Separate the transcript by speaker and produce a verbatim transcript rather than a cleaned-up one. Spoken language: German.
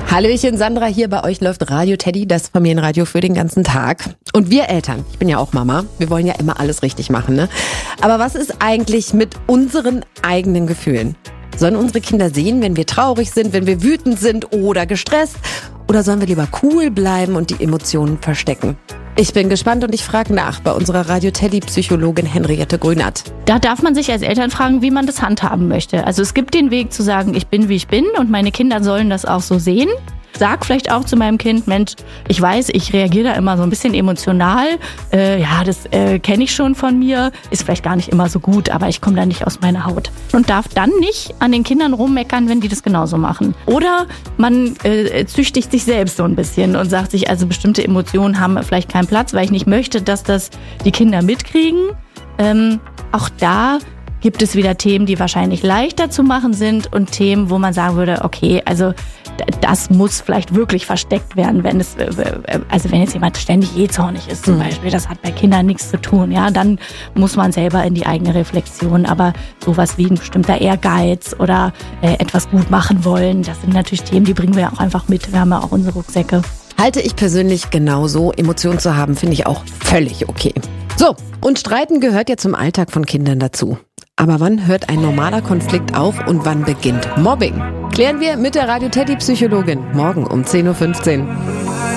Speaker 1: Hallöchen, Sandra hier, bei euch läuft Radio Teddy, das Familienradio für den ganzen Tag. Und wir Eltern, ich bin ja auch Mama, wir wollen ja immer alles richtig machen, ne? Aber was ist eigentlich mit unseren eigenen Gefühlen? Sollen unsere Kinder sehen, wenn wir traurig sind, wenn wir wütend sind oder gestresst? Oder sollen wir lieber cool bleiben und die Emotionen verstecken? Ich bin gespannt und ich frage nach bei unserer Radio Teddy-Psychologin Henriette Grünert.
Speaker 2: Da darf man sich als Eltern fragen, wie man das handhaben möchte. Also es gibt den Weg zu sagen, ich bin, wie ich bin und meine Kinder sollen das auch so sehen. Sag vielleicht auch zu meinem Kind, Mensch, ich weiß, ich reagiere da immer so ein bisschen emotional. Äh, ja, das äh, kenne ich schon von mir. Ist vielleicht gar nicht immer so gut, aber ich komme da nicht aus meiner Haut. Und darf dann nicht an den Kindern rummeckern, wenn die das genauso machen. Oder man äh, züchtigt sich selbst so ein bisschen und sagt sich, also bestimmte Emotionen haben vielleicht keinen Platz, weil ich nicht möchte, dass das die Kinder mitkriegen. Ähm, auch da gibt es wieder Themen, die wahrscheinlich leichter zu machen sind und Themen, wo man sagen würde, okay, also das muss vielleicht wirklich versteckt werden, wenn es, also wenn jetzt jemand ständig jähzornig ist zum Beispiel, das hat bei Kindern nichts zu tun, ja, dann muss man selber in die eigene Reflexion, aber sowas wie ein bestimmter Ehrgeiz oder äh, etwas gut machen wollen, das sind natürlich Themen, die bringen wir ja auch einfach mit, wir haben ja auch unsere Rucksäcke.
Speaker 1: Halte ich persönlich genauso, Emotionen zu haben, finde ich auch völlig okay. So, und Streiten gehört ja zum Alltag von Kindern dazu. Aber wann hört ein normaler Konflikt auf und wann beginnt Mobbing? Klären wir mit der Radio Teddy Psychologin morgen um zehn Uhr fünfzehn.